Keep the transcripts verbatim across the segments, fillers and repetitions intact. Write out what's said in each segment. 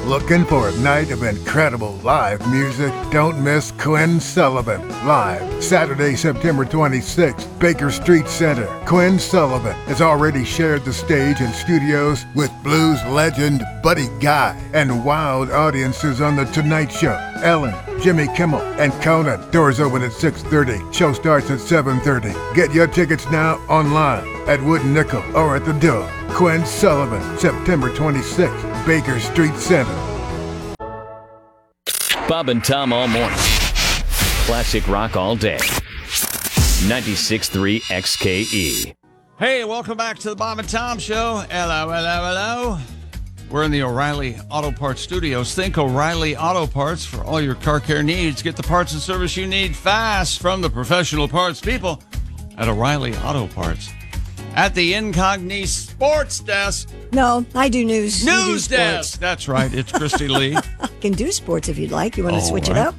Looking for a night of incredible live music? Don't miss Quinn Sullivan live Saturday, September twenty-sixth, Baker Street Center. Quinn Sullivan has already shared the stage and studios with blues legend Buddy Guy and wild audiences on The Tonight Show, Ellen, Jimmy Kimmel, and Conan. Doors open at six thirty. Show starts at seven thirty. Get your tickets now online at Wood and Nickel or at the door. Quinn Sullivan, September twenty-sixth, Baker Street Center. Bob and Tom all morning. Classic rock all day. ninety-six point three X K E. Hey, welcome back to the Bob and Tom Show. Hello, hello, hello. We're in the O'Reilly Auto Parts Studios. Think O'Reilly Auto Parts for all your car care needs. Get the parts and service you need fast from the professional parts people at O'Reilly Auto Parts. At the Incogni Sports Desk. No, I do news. You do News sports. Desk. That's right. It's Christy Lee. You can do sports if you'd like. You want to All switch right. it up?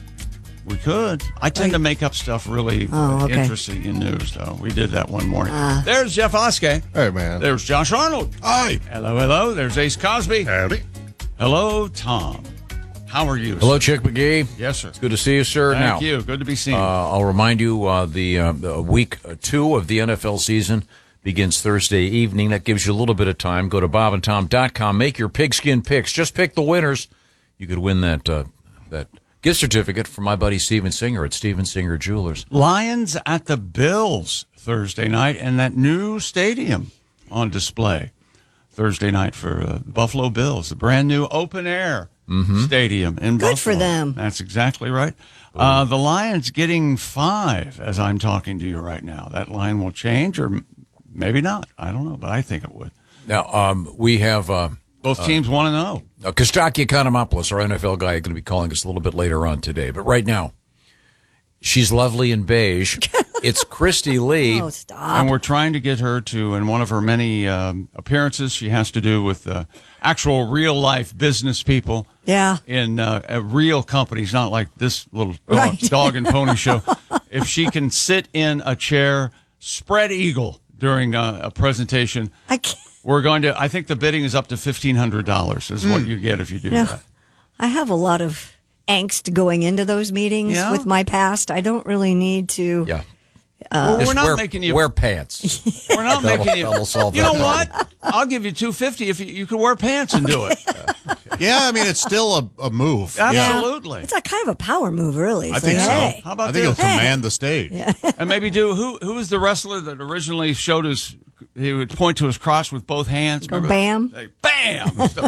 We could. I tend to make up stuff really Oh, okay. interesting in news, though. We did that one morning. Ah. There's Jeff Oskey. Hey, man. There's Josh Arnold. Hi. Hello, hello. There's Ace Cosby. Howdy. Hello, Tom. How are you? Hello, Chick McGee. Yes, sir. It's good to see you, sir. Thank now, you. Good to be seen. Uh, I'll remind you, uh, the, uh, the week two of the N F L season begins Thursday evening. That gives you a little bit of time. Go to bob and tom dot com. Make your pigskin picks. Just pick the winners. You could win that uh, that gift certificate from my buddy Steven Singer at Steven Singer Jewelers. Lions at the Bills Thursday night, and that new stadium on display Thursday night for uh, Buffalo Bills, the brand new open air Mm-hmm. stadium in Good Buffalo. for them. That's exactly right. Uh, the Lions getting five as I'm talking to you right now. That line will change, or m- maybe not. I don't know, but I think it would. Now, um, we have uh, Both teams want to know. uh, Kostaki Economopoulos, our N F L guy, going to be calling us a little bit later on today. But right now, she's lovely in beige. It's Christy Lee. Oh, stop. And we're trying to get her to, in one of her many um, appearances, she has to do with uh, actual real life business people Yeah. in uh, uh, real companies, not like this little dog, Right. dog and pony show. If she can sit in a chair, spread eagle during uh, a presentation, I can't. we're going to, I think the bidding is up to fifteen hundred dollars is what you get if you do No. that. I have a lot of angst going into those meetings Yeah? with my past. I don't really need to. Yeah. Well, Just we're not wear, making you. wear pants. We're not That'll- making you. that'll solve you that know what? I'll give you two fifty if you, you can wear pants and do it. Yeah, I mean, it's still a, a move. Absolutely. It's a kind of a power move, really. I It's think like, so. hey. How about I think this? he'll command the stage. And maybe do who who was the wrestler that originally showed his he would point to his crotch with both hands. Go Remember? bam. Like, bam.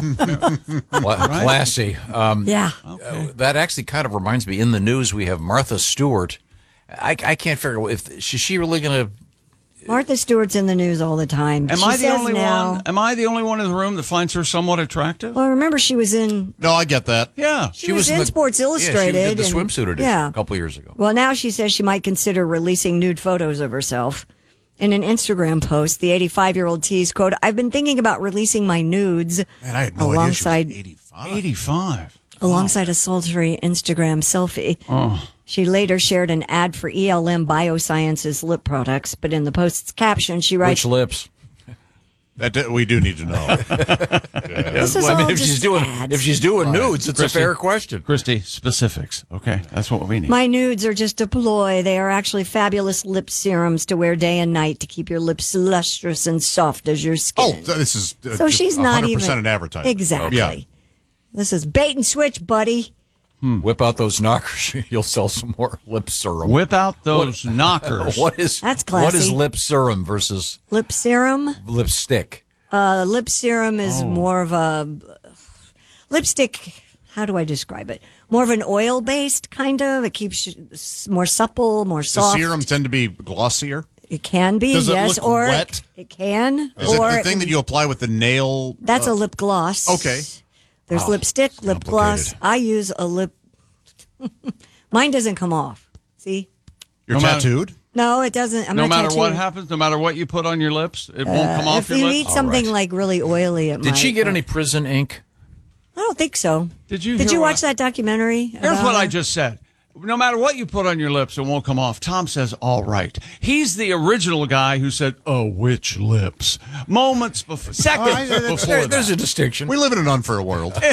Cla- Classy. Um, Yeah. uh, that actually kind of reminds me. In the news, we have Martha Stewart. I, I can't figure out if is she really going to. Martha Stewart's in the news all the time. Am She I the says only now, one? Am I the only one in the room that finds her somewhat attractive? Well, remember she was in. No, I get that. Yeah. She, was, in the- Sports Yeah, Illustrated. she did the and- swimsuit edition Yeah. a couple years ago. Well, now she says she might consider releasing nude photos of herself. In an Instagram post, the eighty-five-year-old teased, quote, "I've been thinking about releasing my nudes Man, I had no alongside idea she was eighty-five. eighty-five. alongside a sultry Instagram selfie." Oh. She later shared an ad for E L M Biosciences lip products, but in the post's caption, she writes, Which lips? That d- we do need to know. "This is Well, I all mean, if just she's doing ads. if she's doing nudes, it's Christy. a fair question. Christy, specifics. Okay, that's what we need. My nudes are just a ploy. They are actually fabulous lip serums to wear day and night to keep your lips lustrous and soft as your skin." Oh, th- this is uh, so just she's not one hundred percent even an advertisement. Exactly. Yeah. This is bait and switch, buddy. Whip out those knockers. You'll sell some more lip serum. Whip out those knockers. What is That's What is classy. lip serum versus Lip serum. lipstick? Uh, lip serum is Oh. more of a lipstick. How do I describe it? More of an oil based kind of. It keeps you s- more supple, more The soft. serums tend to be glossier. It can be, Does it yes, look or wet? It, it can, Is or it the it thing can- that you apply with the nail? that's uh, a lip gloss. Okay. There's Wow, lipstick, it's lip gloss. complicated. I use a lip. Mine doesn't come off. See? You're No matter- tattooed? No, it doesn't. I'm no not matter what tattooed. happens, no matter what you put on your lips, it won't come off If your you lips. eat something right. like really oily, it might. Did she get but- any prison ink? I don't think so. Did you Did hear you what watch I- that documentary? Here's about what I her? just said. No matter what you put on your lips, it won't come off. Tom says, all right. He's the original guy who said, oh, which lips? Moments before, seconds Oh, I- before There- that. there's a distinction. We live in an unfair world.